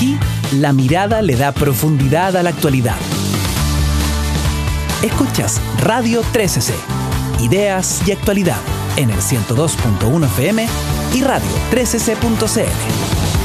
Aquí, la mirada le da profundidad a la actualidad. Escuchas Radio 13C, ideas y actualidad en el 102.1 FM y radio13c.cl.